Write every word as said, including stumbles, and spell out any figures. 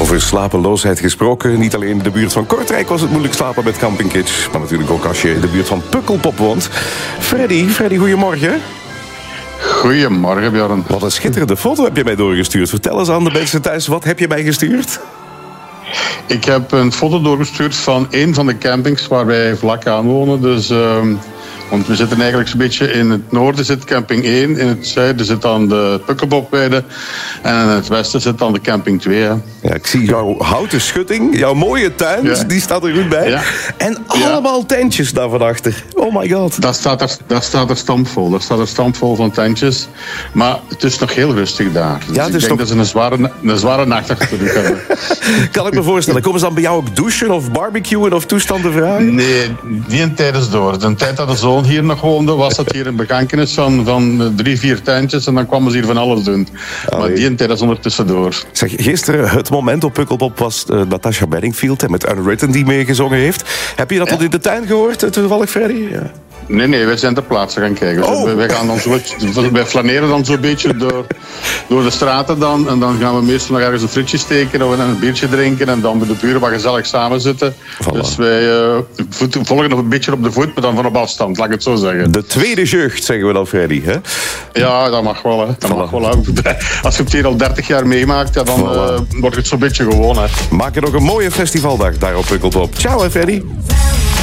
Over slapeloosheid gesproken. Niet alleen in de buurt van Kortrijk was het moeilijk slapen met Camping Kitsch, maar natuurlijk ook als je in de buurt van Pukkelpop woont. Freddy, Freddy, goedemorgen. Goedemorgen, Björn. Wat een schitterende foto heb je mij doorgestuurd. Vertel eens aan de mensen thuis, wat heb je mij gestuurd? Ik heb een foto doorgestuurd van een van de campings waar wij vlak aan wonen. Dus, uh, want we zitten eigenlijk zo'n beetje in het noorden zit camping één. In het zuiden zit dan de Pukkelpopweide. En in het westen zit dan de camping twee. Hè. Ja, ik zie jouw houten schutting, jouw mooie tuin, ja. Die staat er goed bij. Ja. En allemaal ja. tentjes daar van achter. Oh my god. Dat staat er, dat staat er stampvol. Dat staat er stampvol van tentjes. Maar het is nog heel rustig daar. Dus ja, ik denk nog... dat ze een zware, een zware nacht achter de rug hebben. Kan ik me voorstellen. Komen ze dan bij jou ook douchen of barbecuen of toestanden vragen? Nee, niet tijdens door. De tijd dat de zoon hier nog woonde, was dat hier een begankenis van, van drie, vier tentjes. En dan kwamen ze hier van alles doen. Allee. Maar die tijd is ondertussen door. Zeg, gisteren het moment op Pukkelpop was uh, Natasha Bedingfield met Unwritten die meegezongen heeft. Heb je dat ja. tot in de tuin gehoord, toevallig, Freddy? Ja. Nee, nee, wij zijn ter plaatse gaan kijken. Oh. Dus wij, gaan dan zo, wij flaneren dan zo'n beetje door, door de straten dan. En dan gaan we meestal nog ergens een frietje steken of een biertje drinken. En dan met de buren wat gezellig samen zitten. Voilà. Dus wij uh, volgen nog een beetje op de voet, maar dan van op afstand, laat ik het zo zeggen. De tweede jeugd, zeggen we dan, Freddy, hè? Ja, dat mag wel, hè. Dat voilà. mag wel, hè. Als je het hier al dertig jaar meemaakt, ja, dan voilà. uh, wordt het zo'n beetje gewoon, hè. Maak er nog een mooie festivaldag daar op Pukkelpop. Ciao, hè, Freddy.